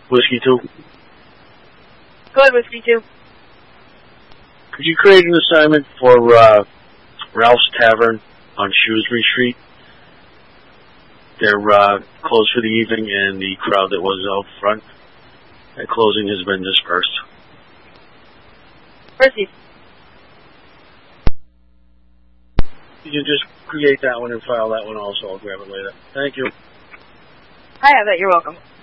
Whiskey 2. Go ahead, Whiskey 2. Could you create an assignment for Ralph's Tavern on Shrewsbury Street? They're closed for the evening, and the crowd that was out front at closing has been dispersed. Proceed. You can just create that one and file that one also. I'll grab it later. Thank you. I have that. You're welcome.